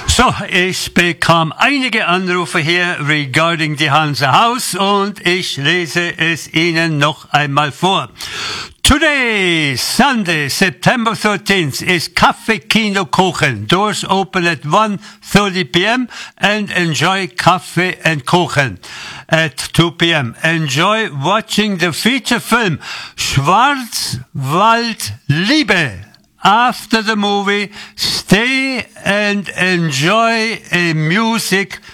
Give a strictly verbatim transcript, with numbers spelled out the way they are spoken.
So, ich bekam einige Anrufe hier regarding die Hansa House und ich lese es Ihnen noch einmal vor. Today, Sunday, September thirteenth, is Cafe Kino Kochen. Doors open at one thirty p.m. and enjoy Kaffee and Kochen at two p.m. Enjoy watching the feature film Schwarzwald Liebe. After the movie, stay and enjoy a music